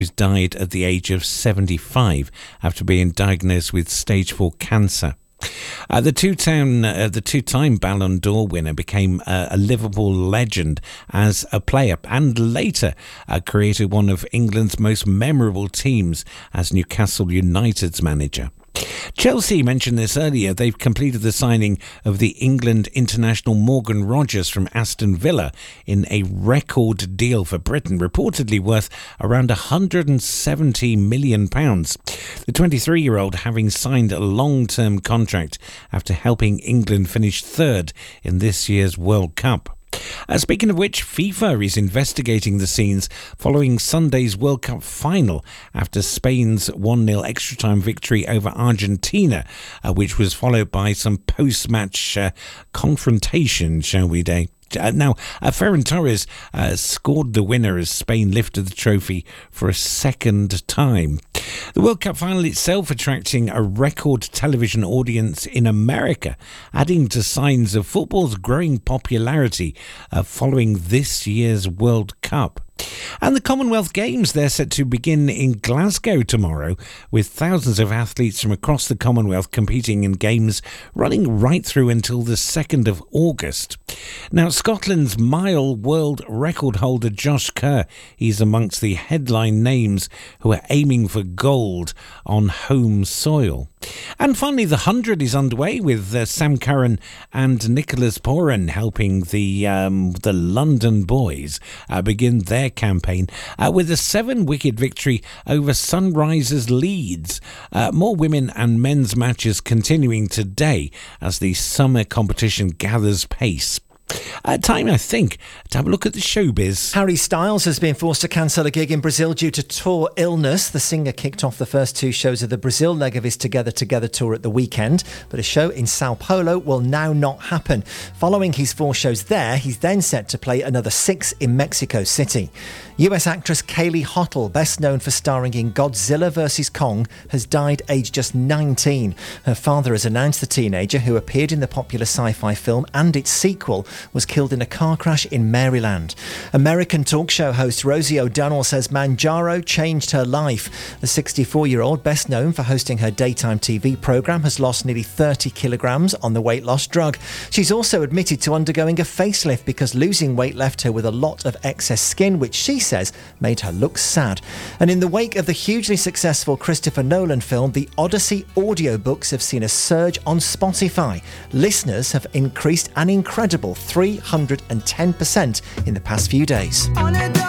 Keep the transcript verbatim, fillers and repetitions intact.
died at the age of seventy-five after being diagnosed with stage four cancer. Uh, the two-time, uh, the two-time Ballon d'Or winner became uh, a Liverpool legend as a player and later uh, created one of England's most memorable teams as Newcastle United's manager. Chelsea mentioned this earlier. They've completed the signing of the England international Morgan Rogers from Aston Villa in a record deal for Britain, reportedly worth around one hundred seventy million pounds. The twenty-three-year-old having signed a long-term contract after helping England finish third in this year's World Cup. Uh, speaking of which, FIFA is investigating the scenes following Sunday's World Cup final after Spain's one nil extra-time victory over Argentina, uh, which was followed by some post-match uh, confrontation, shall we say. Uh, now, uh, Ferran Torres uh, scored the winner as Spain lifted the trophy for a second time. The World Cup final itself attracting a record television audience in America, adding to signs of football's growing popularity uh, following this year's World Cup. And the Commonwealth Games, they're set to begin in Glasgow tomorrow, with thousands of athletes from across the Commonwealth competing in games running right through until the second of August. Now, Scotland's mile world record holder Josh Kerr, he's amongst the headline names who are aiming for gold on home soil. And finally, the hundred is underway with uh, Sam Curran and Nicholas Poran helping the um, the London boys uh, begin their campaign uh, with a seven-wicket victory over Sunrisers Leeds. Uh, more women and men's matches continuing today as the summer competition gathers pace. Uh, time, I think, to have a look at the showbiz. Harry Styles has been forced to cancel a gig in Brazil due to tour illness. The singer kicked off the first two shows of the Brazil leg of his Together Together tour at the weekend, but a show in Sao Paulo will now not happen. Following his four shows there, he's then set to play another six in Mexico City. U S actress Kaylee Hottle, best known for starring in Godzilla versus Kong, has died aged just nineteen. Her father has announced the teenager, who appeared in the popular sci-fi film and its sequel, was killed in a car crash in Maryland. American talk show host Rosie O'Donnell says Manjaro changed her life. The sixty-four-year-old, best known for hosting her daytime T V programme, has lost nearly thirty kilograms on the weight loss drug. She's also admitted to undergoing a facelift because losing weight left her with a lot of excess skin, which she says made her look sad. And in the wake of the hugely successful Christopher Nolan film, the Odyssey audiobooks have seen a surge on Spotify. Listeners have increased an incredible three hundred ten percent in the past few days.